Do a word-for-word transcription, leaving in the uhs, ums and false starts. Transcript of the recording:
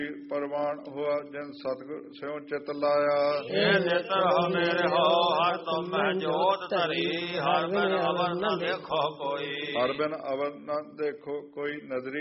ਪਰਵਾਨ ਹੋਆ ਜਿਨ ਸਤਿਗੁਰ ਸਿਉ ਚਿਤ ਲਾਇਆ। ਇਹ ਨੇਤਰ ਹੋ ਮੇਰੇ ਹੋ ਹਰ ਤੁਮ ਮਹਿ ਜੋਤ ਧਰੀ। ਹਰ ਬਿਨ ਅਵਰ ਨ ਦੇਖੋ ਕੋਈ। ਹਰ ਬਿਨ ਅਵਰ ਨ ਦੇਖੋ ਕੋਈ ਨਦਰੀ।